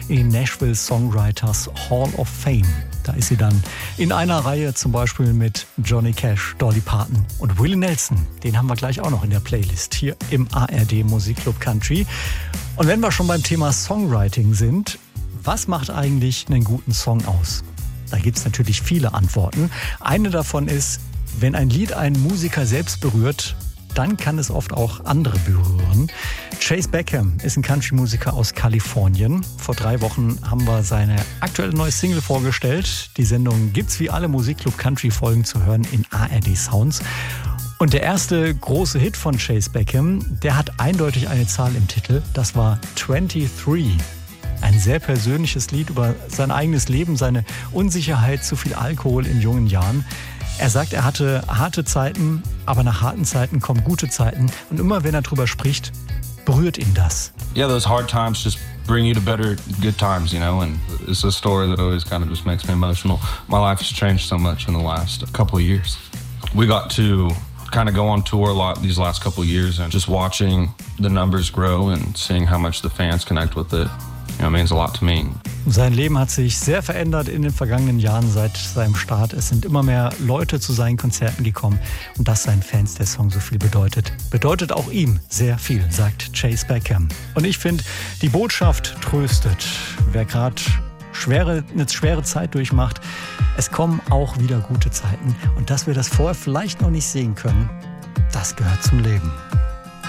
in den Nashville Songwriters Hall of Fame. Da ist sie dann in einer Reihe zum Beispiel mit Johnny Cash, Dolly Parton und Willie Nelson. Den haben wir gleich auch noch in der Playlist hier im ARD Musikclub Country. Und wenn wir schon beim Thema Songwriting sind, was macht eigentlich einen guten Song aus? Da gibt es natürlich viele Antworten. Eine davon ist, wenn ein Lied einen Musiker selbst berührt, dann kann es oft auch andere berühren. Chase Beckham ist ein Country-Musiker aus Kalifornien. Vor 3 Wochen haben wir seine aktuelle neue Single vorgestellt. Die Sendung gibt's wie alle Musikclub Country-Folgen zu hören in ARD Sounds. Und der erste große Hit von Chase Beckham, der hat eindeutig eine Zahl im Titel. Das war 23. Ein sehr persönliches Lied über sein eigenes Leben, seine Unsicherheit, zu viel Alkohol in jungen Jahren. Er sagt, er hatte harte Zeiten, aber nach harten Zeiten kommen gute Zeiten. Und immer wenn er drüber spricht, berührt ihn das. Yeah, those hard times just bring you to better good times, you know, and it's a story that always kind of just makes me emotional. My life has changed so much in the last couple of years. We got to kind of go on tour a lot these last couple of years, and just watching the numbers grow and seeing how much the fans connect with it, you know, means a lot to me. Sein Leben hat sich sehr verändert in den vergangenen Jahren seit seinem Start. Es sind immer mehr Leute zu seinen Konzerten gekommen und dass seinen Fans der Song so viel bedeutet. Bedeutet auch ihm sehr viel, sagt Chase Beckham. Und ich finde, die Botschaft tröstet. Wer gerade eine schwere Zeit durchmacht, es kommen auch wieder gute Zeiten. Und dass wir das vorher vielleicht noch nicht sehen können, das gehört zum Leben.